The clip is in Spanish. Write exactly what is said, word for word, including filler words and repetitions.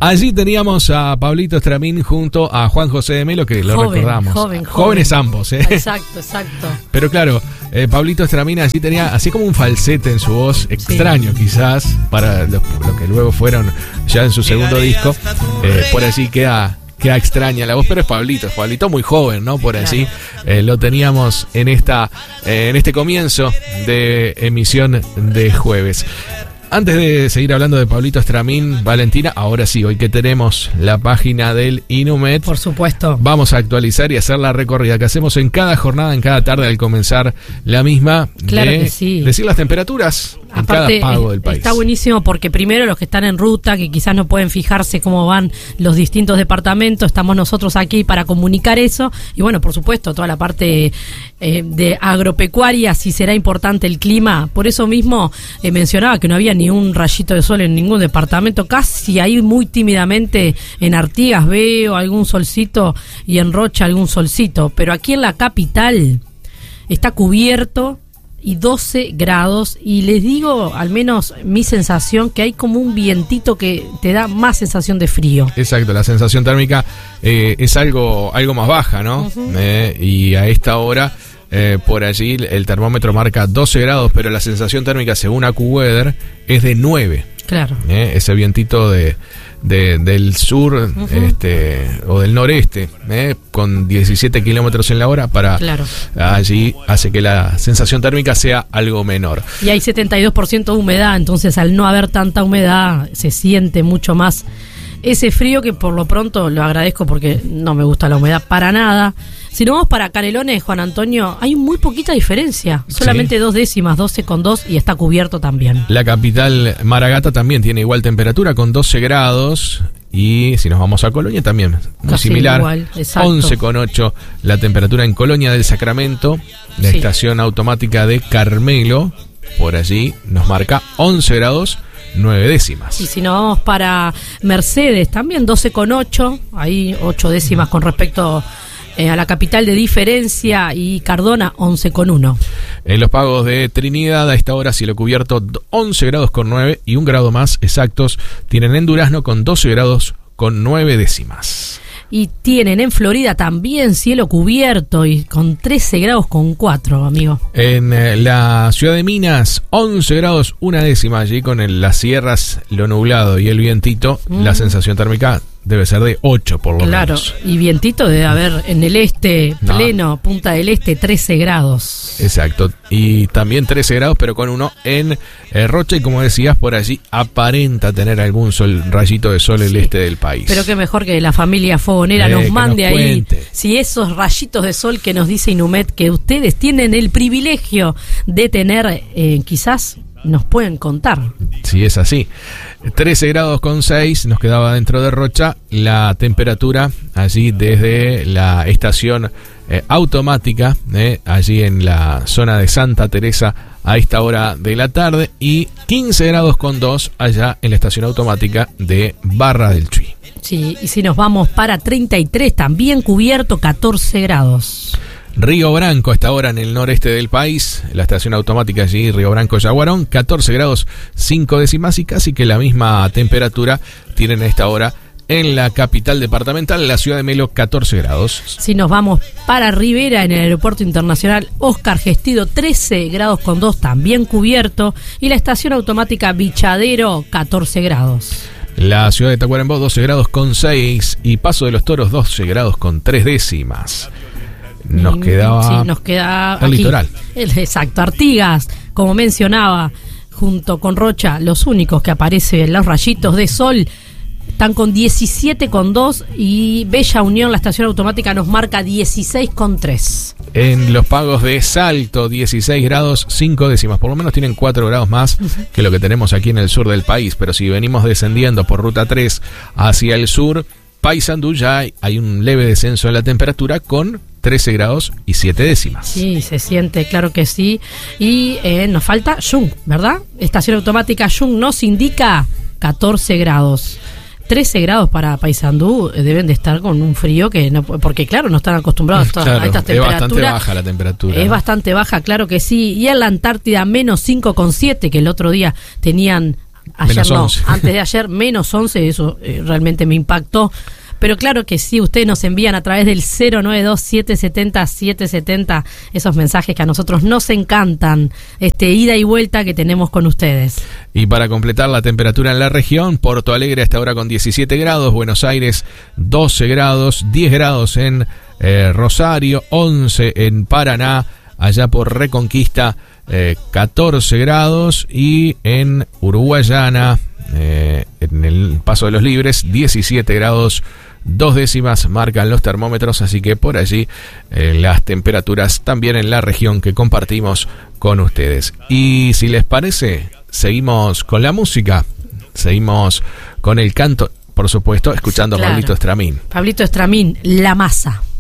Allí teníamos a Pablito Estramín junto a Juan José de Melo, que lo joven, recordamos. Joven, Jóvenes joven. ambos, ¿eh? Exacto, exacto. Pero claro, eh, Pablito Estramín allí tenía así como un falsete en su voz, extraño sí. quizás, para lo, lo que luego fueron ya en su segundo disco. Eh, por allí queda... Queda extraña la voz, pero es Pablito, es Pablito muy joven, ¿no? Por allí eh, lo teníamos en esta eh, en este comienzo de emisión de jueves. Antes de seguir hablando de Pablito Estramín, Valentina, ahora sí, hoy que tenemos la página del INUMED, por supuesto, vamos a actualizar y hacer la recorrida que hacemos en cada jornada, en cada tarde al comenzar la misma. Claro de que sí. Decir las temperaturas en Aparte, cada pago del país. Está buenísimo porque primero los que están en ruta, que quizás no pueden fijarse cómo van los distintos departamentos, estamos nosotros aquí para comunicar eso. Y bueno, por supuesto, toda la parte eh, de agropecuaria, si será importante el clima. Por eso mismo eh, mencionaba que no había ni un rayito de sol en ningún departamento. Casi ahí muy tímidamente en Artigas veo algún solcito y en Rocha algún solcito. Pero aquí en la capital está cubierto y doce grados, y les digo, al menos mi sensación, que hay como un vientito que te da más sensación de frío. Exacto, la sensación térmica eh, es algo algo más baja, ¿no? Uh-huh. Eh, y a esta hora, eh, por allí, el termómetro marca doce grados, pero la sensación térmica, según AccuWeather, es de nueve. Claro. Eh, ese vientito de, de del sur uh-huh. este o del noreste, eh, con diecisiete kilómetros en la hora, para claro. allí hace que la sensación térmica sea algo menor. Y hay setenta y dos por ciento de humedad, entonces al no haber tanta humedad se siente mucho más ese frío, que por lo pronto lo agradezco porque no me gusta la humedad para nada. Si no vamos para Canelones, Juan Antonio, hay muy poquita diferencia, solamente sí. dos décimas, doce con dos, y está cubierto también. La capital Maragata también tiene igual temperatura, con doce grados, y si nos vamos a Colonia también, muy casi similar, igual, once con ocho la temperatura en Colonia del Sacramento. La sí. estación automática de Carmelo, por allí nos marca once grados, nueve décimas. Y si nos vamos para Mercedes, también doce con ocho, ahí ocho décimas con respecto eh, a la capital de diferencia, y Cardona once con uno. En los pagos de Trinidad, a esta hora cielo cubierto once grados con nueve, y un grado más exactos tienen en Durazno con doce grados con nueve décimas. Y tienen en Florida también cielo cubierto y con trece grados con cuatro, amigo. En eh, la ciudad de Minas, once grados una décima, allí con el, las sierras, lo nublado y el vientito, mm. la sensación térmica debe ser de ocho por lo claro, menos. Y vientito debe haber en el este, no. pleno, Punta del Este, trece grados. Exacto, y también trece grados, pero con uno en eh, Rocha, y como decías, por allí aparenta tener algún sol, rayito de sol sí. el este del país. Pero qué mejor que la familia fogonera eh, nos mande nos ahí, cuente. Si esos rayitos de sol que nos dice INUMED que ustedes tienen el privilegio de tener, eh, quizás nos pueden contar. Sí, es así. trece grados con seis nos quedaba dentro de Rocha. La temperatura allí desde la estación eh, automática, eh, allí en la zona de Santa Teresa a esta hora de la tarde, y quince grados con dos allá en la estación automática de Barra del Chuy. Sí, y si nos vamos para treinta y tres, también cubierto, catorce grados. Río Branco, a esta hora en el noreste del país, la estación automática allí, Río Branco, Yaguarón, catorce grados, cinco décimas, y casi que la misma temperatura tienen a esta hora en la capital departamental, la ciudad de Melo, catorce grados. Si nos vamos para Rivera, en el aeropuerto internacional Oscar Gestido, trece grados con dos, también cubierto, y la estación automática Bichadero, catorce grados. La ciudad de Tacuarembó, doce grados con seis, y Paso de los Toros, doce grados con tres décimas. Nos quedaba sí, nos queda el aquí, litoral. El, exacto, Artigas, como mencionaba, junto con Rocha, los únicos que aparecen los rayitos de sol, están con diecisiete con dos, y Bella Unión, la estación automática, nos marca dieciséis con tres. En los pagos de Salto, dieciséis grados, cinco décimas, por lo menos tienen cuatro grados más que lo que tenemos aquí en el sur del país, pero si venimos descendiendo por ruta tres hacia el sur, Paysandú, ya hay, hay un leve descenso en la temperatura con trece grados y siete décimas. Sí, se siente, claro que sí. Y eh, nos falta Yung, ¿verdad? Estación automática Yung nos indica catorce grados. trece grados para Paysandú, deben de estar con un frío que no, porque claro, no están acostumbrados a, claro, a estas temperaturas. Es bastante baja la temperatura. Es ¿no? bastante baja, claro que sí. Y en la Antártida, menos cinco con siete, que el otro día tenían Ayer menos no, once. antes de ayer menos once, eso eh, realmente me impactó. Pero claro que sí, ustedes nos envían a través del cero nueve dos, siete siete cero, siete siete cero esos mensajes que a nosotros nos encantan, este ida y vuelta que tenemos con ustedes. Y para completar la temperatura en la región, Porto Alegre hasta ahora con diecisiete grados, Buenos Aires doce grados, diez grados en eh, Rosario, once en Paraná, allá por Reconquista eh, catorce grados y en Uruguayana, eh, en el Paso de los Libres, diecisiete grados. Dos décimas marcan los termómetros, así que por allí eh, las temperaturas también en la región que compartimos con ustedes. Y si les parece, seguimos con la música, seguimos con el canto, por supuesto, escuchando Claro. a Pablito Estramín. Pablito Estramín, La Masa.